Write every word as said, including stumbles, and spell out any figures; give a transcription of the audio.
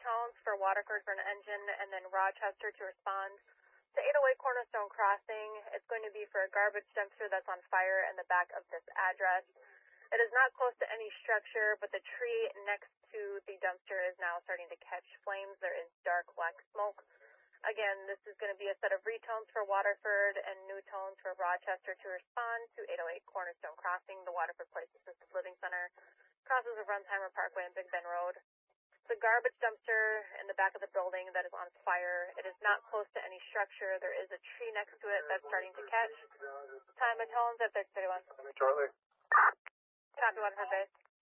tones for Waterford for an engine, and then Rochester to respond. To eight oh eight Cornerstone Crossing, it's going to be for a garbage dumpster that's on fire in the back of this address. It is not close to any structure, but the tree next to the dumpster is now starting to catch flames. There is dark black smoke. Again, this is going to be a set of retones for Waterford and new tones for Rochester to respond to eight oh eight Cornerstone Crossing, the Waterford Place Assisted Living Center, crosses of Runtimer Parkway and Big Bend Road. The garbage dumpster in the back of the building that is on fire. It is not close to any structure. There is a tree next to it that's starting to catch. Time of tones at thirty thirty-one. Charlie. Copy, Waterford Base.